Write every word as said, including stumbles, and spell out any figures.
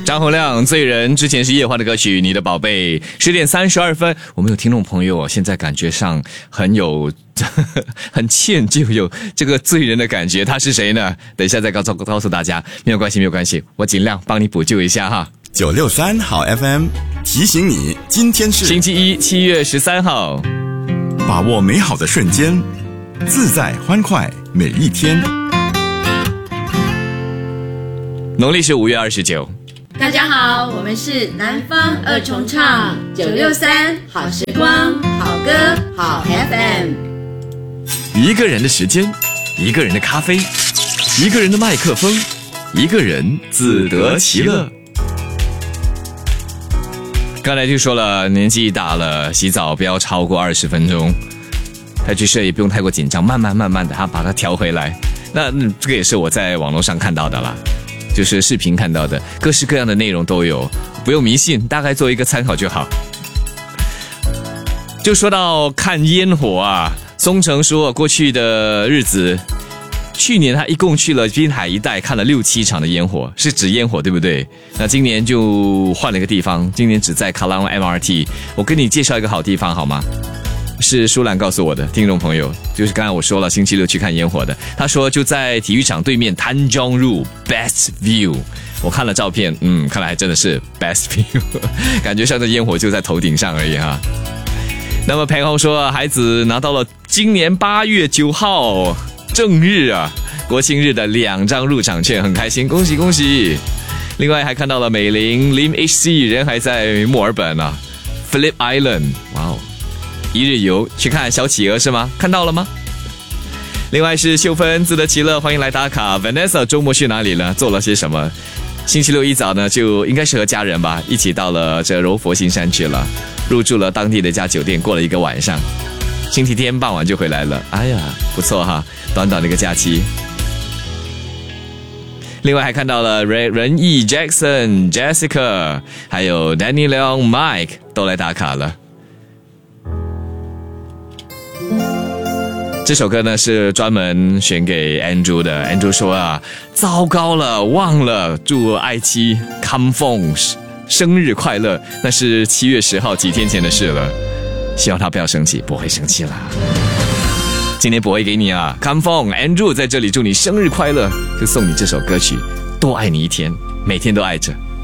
张洪亮《醉人》之前是叶欢的歌曲《你的宝贝》。十点三十二分，我们有听众朋友哦，现在感觉上很有很歉疚，有这个醉人的感觉。他是谁呢？等一下再告诉告诉大家。没有关系，没有关系，我尽量帮你补救一下哈。 九六三好 F M 提醒你，今天是星期一，七月十三号。 把握美好的瞬间，自在欢快每一天。 农历是五月二十九。 大家好，我们是南方二重唱九六三好时光，好歌好 F M。 一个人的时间，一个人的咖啡，一个人的麦克风，一个人自得其乐。刚才就说了，年纪大了，洗澡不要超过二十分钟。太居社也不用太过紧张，慢慢慢慢的，他把它调回来。那、嗯、这个也是我在网络上看到的啦。就是视频看到的，各式各样的内容都有，不用迷信，大概做一个参考就好。就说到看烟火啊，松成说过去的日子，去年他一共去了滨海一带看了六七场的烟火，是指烟火对不对？那今年就换了一个地方，今年只在卡拉 M R T。我跟你介绍一个好地方好吗？是舒兰告诉我的，听众朋友，就是刚才我说了星期六去看烟火的，他说就在体育场对面 Tanjong Rhu Best View。 我看了照片，嗯，看来还真的是 Best View 感觉上的烟火就在头顶上而已哈。那么裴红说，孩子拿到了今年八月九号正日啊，国庆日的两张入场券，很开心，恭喜恭喜。另外还看到了美玲 Lim H C 人还在墨尔本啊 Phillip Island， 哇哦，一日游去看小企鹅是吗？看到了吗？另外是秀芬自得其乐，欢迎来打卡。 Vanessa 周末去哪里了？做了些什么？星期六一早呢，就应该是和家人吧，一起到了这柔佛新山去了，入住了当地的一家酒店，过了一个晚上。星期天傍晚就回来了。哎呀，不错哈，短短的一个假期。另外还看到了仁义 Jackson、Jessica 还有 Danny Leong、Mike 都来打卡了。这首歌呢是专门选给 Andrew 的。 Andrew 说啊，糟糕了，忘了祝爱妻 Come Fong 生日快乐，那是七月十号几天前的事了，希望他不要生气。不会生气啦，今天不会给你啊。 Come Fong Andrew 在这里祝你生日快乐，就送你这首歌曲，多爱你一天，每天都爱着。